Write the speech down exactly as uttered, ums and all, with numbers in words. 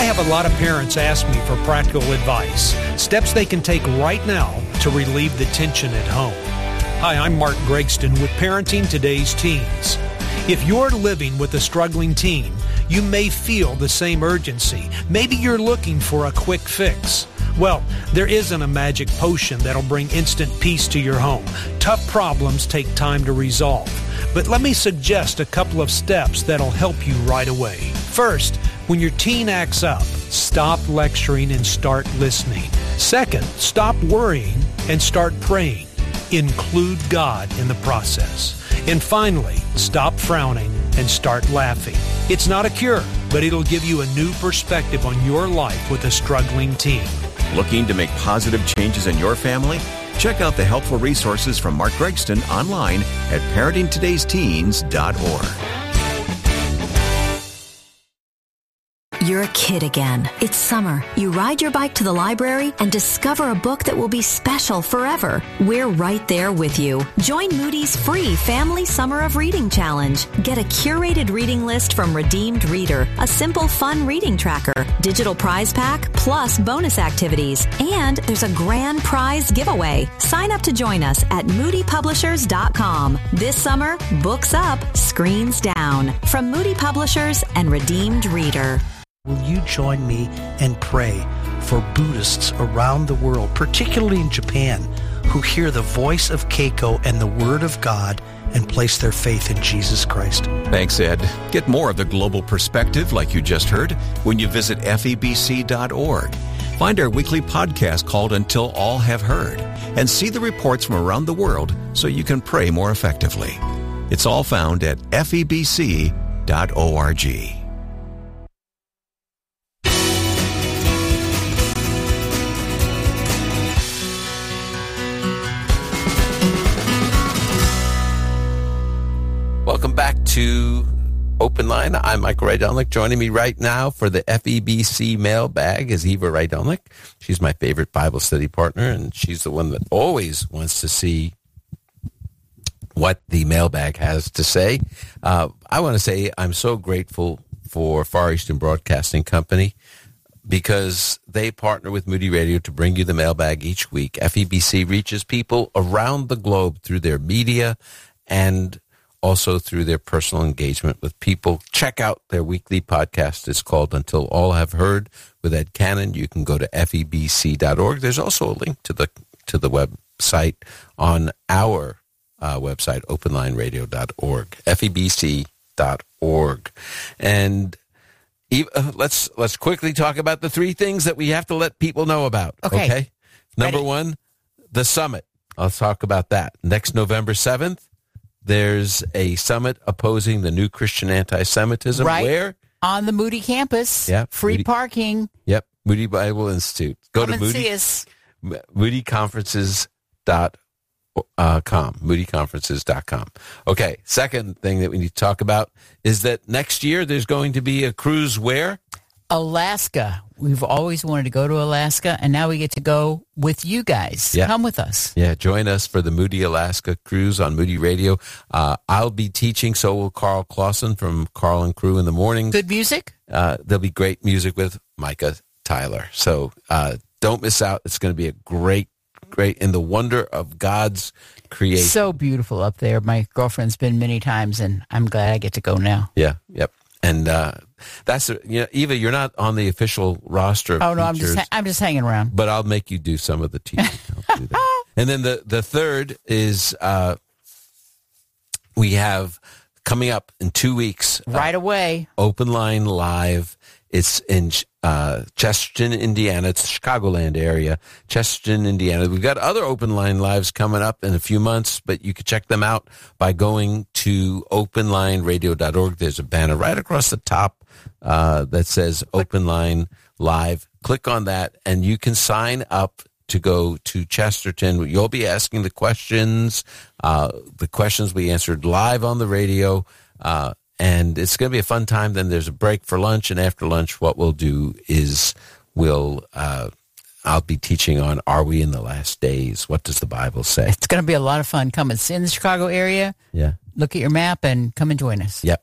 have a lot of parents ask me for practical advice, steps they can take right now to relieve the tension at home. Hi, I'm Mark Gregston with Parenting Today's Teens. If you're living with a struggling teen, you may feel the same urgency. Maybe you're looking for a quick fix. Well, there isn't a magic potion that'll bring instant peace to your home. Tough problems take time to resolve. But let me suggest a couple of steps that'll help you right away. First, when your teen acts up, stop lecturing and start listening. Second, stop worrying and start praying. Include God in the process. And finally, stop frowning and start laughing. It's not a cure, but it'll give you a new perspective on your life with a struggling teen. Looking to make positive changes in your family? Check out the helpful resources from Mark Gregston online at parenting todays teens dot org. You're a kid again. It's summer. You ride your bike to the library and discover a book that will be special forever. We're right there with you. Join Moody's free Family Summer of Reading Challenge. Get a curated reading list from Redeemed Reader, a simple, fun reading tracker, digital prize pack, plus bonus activities. And there's a grand prize giveaway. Sign up to join us at moody publishers dot com. This summer, books up, screens down. From Moody Publishers and Redeemed Reader. Will you join me and pray for Buddhists around the world, particularly in Japan, who hear the voice of Keiko and the Word of God and place their faith in Jesus Christ? Thanks, Ed. Get more of the global perspective, like you just heard, when you visit F E B C dot org. Find our weekly podcast called Until All Have Heard, and see the reports from around the world so you can pray more effectively. It's all found at F E B C dot org. Welcome back to Open Line. I'm Michael Rydelnik. Joining me right now for the F E B C mailbag is Eva Rydelnik. She's my favorite Bible study partner, and she's the one that always wants to see what the mailbag has to say. Uh, I want to say I'm so grateful for Far Eastern Broadcasting Company because they partner with Moody Radio to bring you the mailbag each week. F E B C reaches people around the globe through their media and also through their personal engagement with people. Check out their weekly podcast. It's called Until All Have Heard with Ed Cannon. You can go to F E B C dot org. There's also a link to the to the website on our uh, website, open line radio dot org, F E B C dot org. And uh, let's let's quickly talk about the three things that we have to let people know about. Okay. okay? Number Ready. one, the summit. I'll talk about that. Next November seventh, there's a summit opposing the new Christian anti-Semitism. Right. Where? On the Moody campus. Yeah. Free Moody, parking. Yep. Moody Bible Institute. Go Come to and Moody, see us. moody conferences dot com. moody conferences dot com. Okay. Second thing that we need to talk about is that next year there's going to be a cruise where? Alaska. We've always wanted to go to Alaska, and now we get to go with you guys. Yeah. Come with us. Yeah, join us for the Moody Alaska cruise on Moody Radio. Uh, I'll be teaching, so will Carl Clausen from Carl and Crew in the morning. Good music? Uh, there'll be great music with Micah Tyler. So uh, don't miss out. It's going to be a great, great, in the wonder of God's creation. So beautiful up there. My girlfriend's been many times, and I'm glad I get to go now. Yeah, yep. And uh, that's, you know, Eva, you're not on the official roster of Oh, no, I'm teachers, just, ha- I'm just hanging around. but I'll make you do some of the teaching. I'll do that. And then the, the third is uh, we have coming up in two weeks. Right uh, away. Open Line Live. It's in uh, Chesterton, Indiana. It's the Chicagoland area, Chesterton, Indiana. We've got other Open Line Lives coming up in a few months, but you can check them out by going to open line radio dot org. There's a banner right across the top uh, that says Open Line Live. Click on that, and you can sign up to go to Chesterton. You'll be asking the questions, uh, the questions we answered live on the radio, uh, and it's going to be a fun time. Then there's a break for lunch, and after lunch, what we'll do is we'll uh, I'll be teaching on Are We in the Last Days? What does the Bible say? It's going to be a lot of fun. Come and sit in the Chicago area. Yeah. Look at your map and come and join us. Yep.